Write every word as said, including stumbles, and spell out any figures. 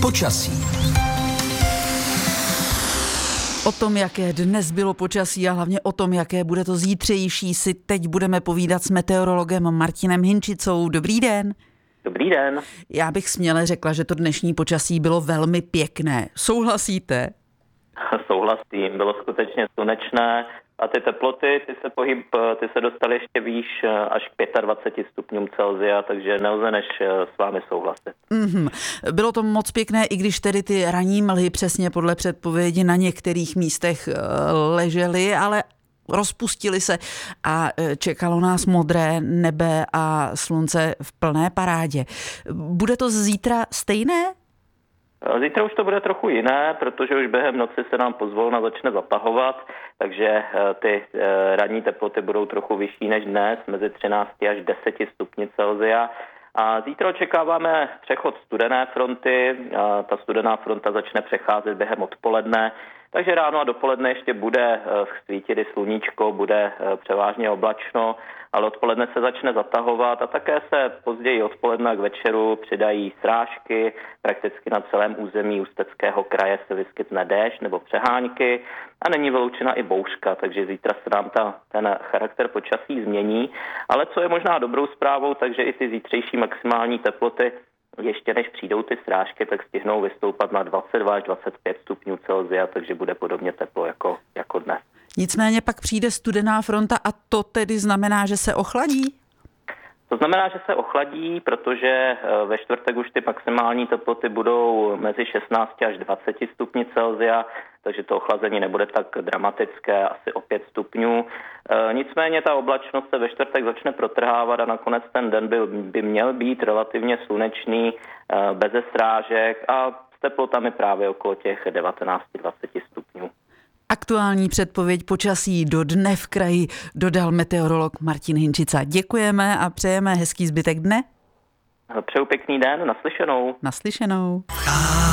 Počasí. O tom, jaké dnes bylo počasí a hlavně o tom, jaké bude to zítřejší, si teď budeme povídat s meteorologem Martinem Hinčicou. Dobrý den. Dobrý den. Já bych směle řekla, že to dnešní počasí bylo velmi pěkné. Souhlasíte? Souhlasím, bylo skutečně slunečné a ty teploty, ty se pohyb, ty se dostaly ještě výš až k dvaceti pěti stupňům Celsia, takže nelze než s vámi souhlasit. Mm-hmm. Bylo to moc pěkné, i když tedy ty ranní mlhy přesně podle předpovědi na některých místech ležely, ale rozpustili se a čekalo nás modré nebe a slunce v plné parádě. Bude to zítra stejné? Zítra už to bude trochu jiné, protože už během noci se nám pozvolna začne zatahovat, takže ty ranní teploty budou trochu vyšší než dnes, mezi třinácti až deseti stupni Celsia. A zítra očekáváme přechod studené fronty, a ta studená fronta začne přecházet během odpoledne, takže ráno a dopoledne ještě bude svítit i sluníčko, bude převážně oblačno, ale odpoledne se začne zatahovat a také se později odpoledne k večeru přidají srážky, prakticky na celém území Ústeckého kraje se vyskytne déšť nebo přehánky a není vyloučena i bouřka, takže zítra se nám ta, ten charakter počasí změní, ale co je možná dobrou zprávou, takže i ty zítřejší maximální teploty ještě než přijdou ty srážky, tak stihnou vystoupat na dvacet dva až dvacet pět stupňů Celsia, takže bude podobně teplo jako, jako dnes. Nicméně pak přijde studená fronta a to tedy znamená, že se ochladí? To znamená, že se ochladí, protože ve čtvrtek už ty maximální teploty budou mezi šestnácti až dvaceti stupni Celsia, takže to ochlazení nebude tak dramatické, asi o pět stupňů. E, nicméně ta oblačnost se ve čtvrtek začne protrhávat a nakonec ten den by, by měl být relativně slunečný, e, beze srážek a s teplotami právě okolo těch devatenácti dvaceti stupňů. Aktuální předpověď počasí do dne v kraji dodal meteorolog Martin Hinčica. Děkujeme a přejeme hezký zbytek dne. Přeju pěkný den, naslyšenou. Naslyšenou.